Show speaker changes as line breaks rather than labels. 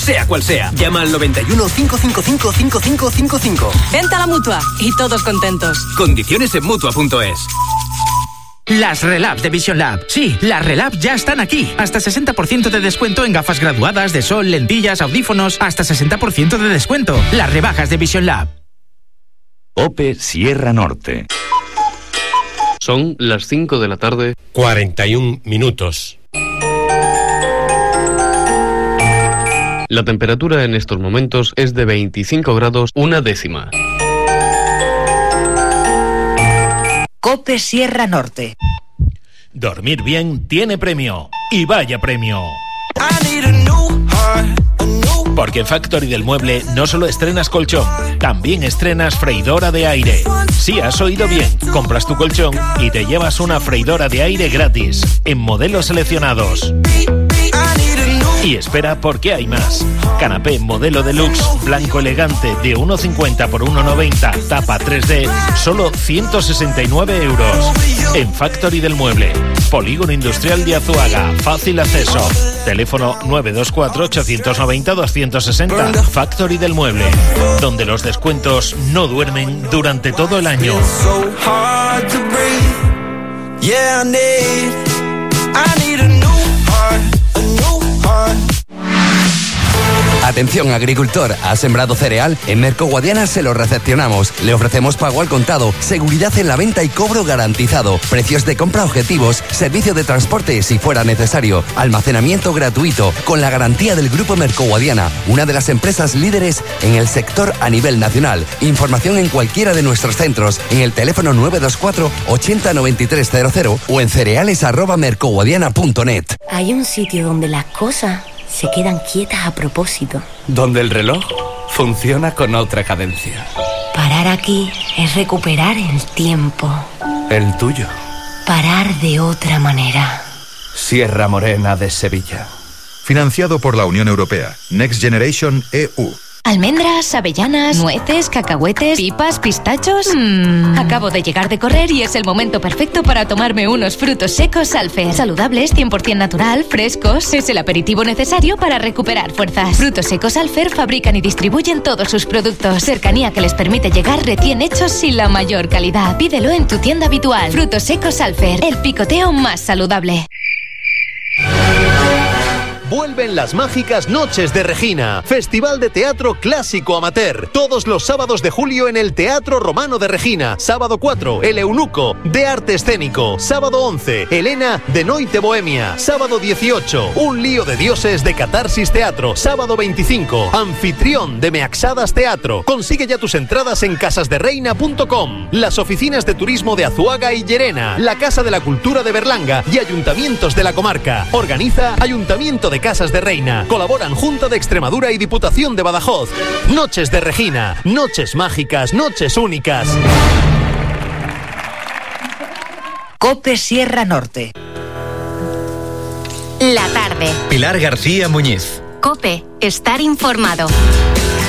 Sea cual sea, llama al 91 555 5555.
Venta a la Mutua y todos contentos.
Condiciones en Mutua.es.
Las Relabs de Vision Lab. Sí, las Relabs ya están aquí. Hasta 60% de descuento en gafas graduadas, de sol, lentillas, audífonos. Hasta 60% de descuento. Las rebajas de Vision Lab.
OPE Sierra Norte.
Son las 5 de la tarde.
41 minutos.
La temperatura en estos momentos es de 25 grados una décima.
COPE Sierra Norte.
Dormir bien tiene premio. Y vaya premio. Porque en Factory del Mueble no solo estrenas colchón, también estrenas freidora de aire. Sí, has oído bien. Compras tu colchón y te llevas una freidora de aire gratis, en modelos seleccionados. Y espera, porque hay más. Canapé modelo deluxe, blanco elegante, de 1,50 por 1,90, tapa 3D, solo 169 euros. En Factory del Mueble, Polígono Industrial de Azuaga, fácil acceso. Teléfono 924-890-260. Factory del Mueble, donde los descuentos no duermen durante todo el año.
Atención agricultor, ¿has sembrado cereal? En Mercoguadiana se lo recepcionamos. Le ofrecemos pago al contado, seguridad en la venta y cobro garantizado, precios de compra objetivos, servicio de transporte si fuera necesario, almacenamiento gratuito, con la garantía del Grupo Mercoguadiana, una de las empresas líderes en el sector a nivel nacional. Información en cualquiera de nuestros centros, en el teléfono 924 80 9300 o en cereales@mercoguadiana.net.
Hay un sitio donde las cosas se quedan quietas a propósito.
Donde el reloj funciona con otra cadencia.
Parar aquí es recuperar el tiempo.
El tuyo.
Parar de otra manera.
Sierra Morena de Sevilla.
Financiado por la Unión Europea. Next Generation EU.
Almendras, avellanas, nueces, cacahuetes, pipas, pistachos. Acabo de llegar de correr y es el momento perfecto para tomarme unos frutos secos Alfer. Saludables, 100% natural, frescos. Es el aperitivo necesario para recuperar fuerzas. Frutos secos Alfer fabrican y distribuyen todos sus productos. Cercanía que les permite llegar recién hechos y la mayor calidad. Pídelo en tu tienda habitual. Frutos secos Alfer, el picoteo más saludable.
Vuelven las mágicas Noches de Regina, festival de teatro clásico amateur, todos los sábados de julio en el Teatro Romano de Regina. Sábado 4, El Eunuco, de arte escénico. Sábado 11, Helena, de Noite Bohemia. Sábado 18, Un lío de dioses, de Catarsis Teatro. Sábado 25, Anfitrión, de Meaxadas Teatro. Consigue ya tus entradas en casasdereina.com. Las oficinas de turismo de Azuaga y Llerena, la Casa de la Cultura de Berlanga y ayuntamientos de la comarca. Organiza Ayuntamiento de Casas de Reina. Colaboran Junta de Extremadura y Diputación de Badajoz. Noches de Regina. Noches mágicas, noches únicas.
COPE Sierra Norte.
La tarde.
Pilar García Muñiz.
COPE. Estar informado.